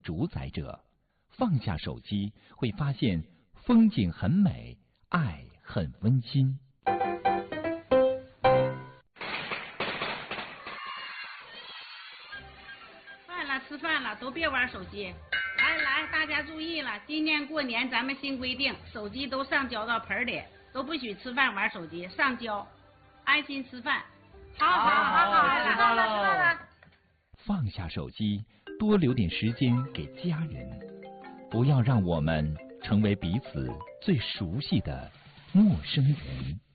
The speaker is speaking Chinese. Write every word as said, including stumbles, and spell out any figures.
主宰者。放下手机，会发现风景很美，爱很温馨。 饭了，吃饭了，都别玩手机。来来，大家注意了，今年过年咱们新规定，手机都上交到盆里，都不许吃饭玩手机，上交，安心吃饭。好好好好， 知道了知道了。 放下手机，多留点时间给家人，不要让我们成为彼此最熟悉的陌生人。